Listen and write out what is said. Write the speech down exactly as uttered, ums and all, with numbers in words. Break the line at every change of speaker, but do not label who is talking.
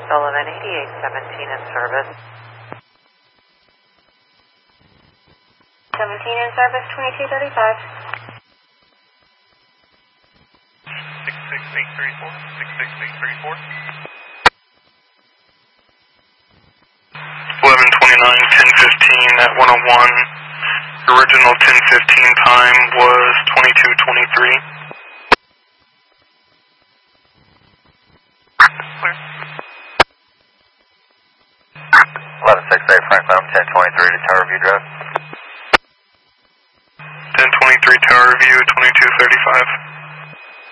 Sullivan, eighty-eight seventeen in service.
seventeen in service, twenty-two thirty-five.
six six eight three four, six six eight three four. eleven twenty-nine, ten fifteen at one oh one. Original ten fifteen time was twenty-two twenty-three. Clear.
eleven sixty-eight Franklin, ten twenty-three to Tower View Drive.
ten twenty-three Tower View, twenty-two thirty-five.